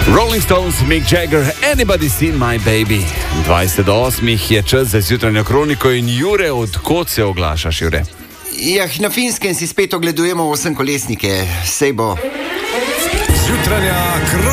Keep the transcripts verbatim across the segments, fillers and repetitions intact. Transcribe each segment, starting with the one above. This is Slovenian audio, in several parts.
Rolling Stones, Mick Jagger, Anybody Seen My Baby. dvajset do osmih je čas za jutranjo kroniko in Jure, od kod se oglašaš, Jure? Jah, na Finskem si spet ogledujemo osemkolesnike, sej bo. Jutranja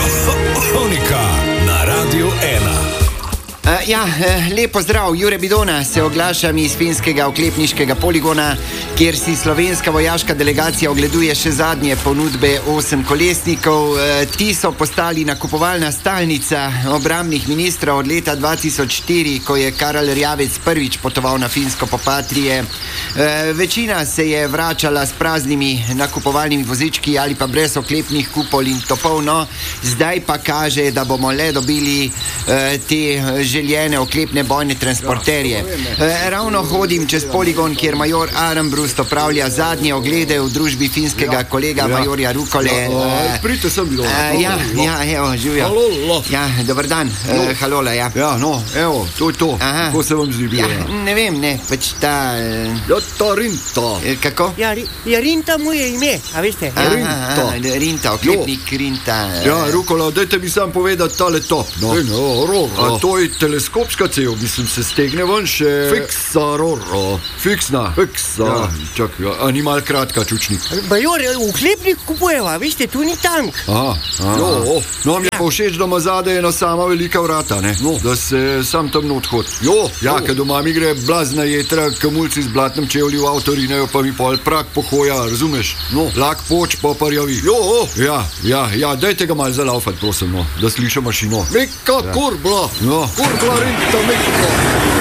kronika na Radiu ena. Uh, ja, lepo zdrav, Jure Bidona, se oglašam iz finskega oklepniškega poligona, kjer si slovenska vojaška delegacija ogleduje še zadnje ponudbe osemkolesnikov. Uh, ti so postali nakupovalna stalnica obrambnih ministrov od leta dva tisoč štiri, ko je Karel Erjavec prvič potoval na Finsko po Patrije. Uh, večina se je vračala s praznimi nakupovalnimi vozički ali pa brez oklepnih kupol in topov, no, zdaj pa kaže, da bomo le dobili uh, te željene oklepne bojne transporterje. E, ravno hodim čez poligon, kjer major Armbrust opravlja zadnje oglede v družbi finskega kolega ja. majorja Rukole. Ja, prite sem bilo. E, ja, ja, evo, živijo. Halola. Ja, dober dan. E, halola, ja. Ja, no, evo, to je to. Aha. Kako se vam zdi bilo? Ja, ne vem, ne, pač ta... E, ja, ta Rinta. E, kako? Ja, ja, Rinta mu je ime, a veste? Aha, Rinta. aha, Rinta, oklepnik Rinta. Ja, Rukola, dajte mi sam povedati tale top, no. E, no, roro. A to je teleskopska cev, mislim, se stegne ven še... Fiksa, roro. Fiksna, fiksa. Ja, čak, ja, a ni mal kratka, čučnik. Major, oklepnik kupujeva, veste, tu ni tank. Aha, aha. Jo, no, mi je pa všeč, da ima zadaj ena sama velika vrata, ne? No. Da se sam tam not hod. Jo, ja, jo. Ker doma mi gre blazna jetra, kamulci z blatnem čevlji v avto rinejo, pa mi pol prak pohoja, razumeš? No, lak poč, pa parjavi. Jo, ja, ja, ja, dajte ga mal zalaufat, prosim, no, da sliša mašino. Mika, ja. Kurbla, no. Kurbla, Rinta, Mika.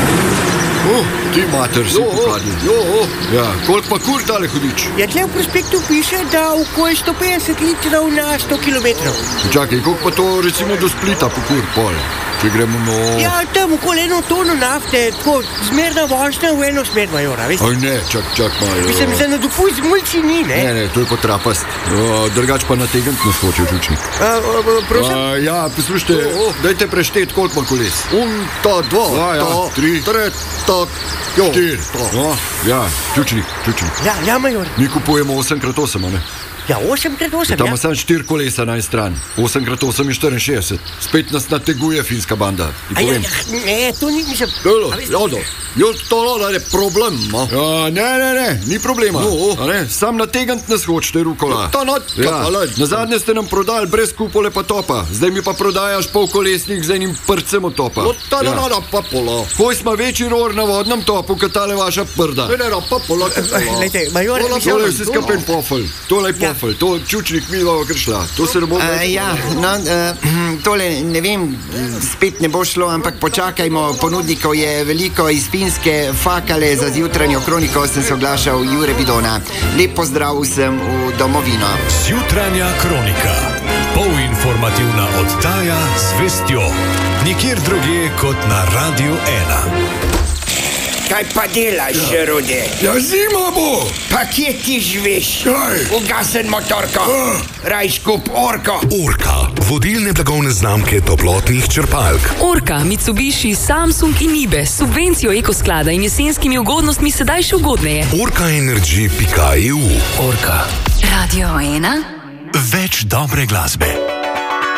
Oh, ti mater si pokadil. Jo, ja, koliko pa kur tale hudič? Ja, tle v prospektu piše, da okoli sto petdeset litrov na sto kilometrov. Čakaj, koliko pa to recimo do Splita po kur pol? Če gremo no... Ja, tam okoli eno tono nafte, tako zmerna vožnja v eno smer, majora, veste? Aj ne, čak, čak, malo. Mislim, za nadopust z mulci ni, ne? Ne, ne, to je potrapast. Drgač pa nategant nas hoče, žučnik. A, a, prosim? A, ja, poslušajte, oh, oh. dajte preštet, koliko ima koles. Un, ta, dva, ja, ja, ta, tri, tre, ta, jo, štir. No, ja, žučnik, žučnik. Ja, ja, major. Mi kupujemo osem krat osem, a ne? Ja, osem krat osem, tam ja. Tam ima sam štiri kolesa na en stran. osem krat osem je štiriinšestdeset. Spet nas nateguje finska banda. A ja, ne, to ni, mislim... Jolo, jolo, jolo, to je problem, ma. Ja, ne, ne, ne, ni problema. No, a ne, sam nategant nas hočete, Rukola. Ta not, ja. Na zadnje ste nam prodali brez kupole pa topa. Zdaj mi pa prodajaš polkolesnik z enim prcem od topa. No, ta ja. Nada pa pola. Koj smo večji ror na vodnem topu, kot tale vaša prda. Ne, ne, pa pola, pa pola. Lejte, major... Tole je vse skapen pofel. Tole je pofel. To čučnik mi bova kršla. To se ne bo... Uh, ja, no, uh, tole, ne vem, spet ne bo šlo, ampak počakajmo, ponudnikov je veliko iz Finske. Fakale za zjutranjo kroniko sem se oglašal, Jure Bidona. Lep pozdrav vsem v domovino. Zjutranja kronika. Polinformativna oddaja z vestjo. Nikjer drugje kot na Radiu ena. Kaj pa delaš, ja. Rode? Ja, zima bo! Pa kje ti živiš? Kaj? Ugasen motorko. Uh. Raj skup Orko. Orka, vodilne blagovne znamke toplotnih črpalk. Orka, Mitsubishi, Samsung in Nibe s subvencijo ekosklada in jesenskimi ugodnostmi sedaj še ugodneje. orka energy pika e u. Orka. Radio ena. Več dobre glasbe.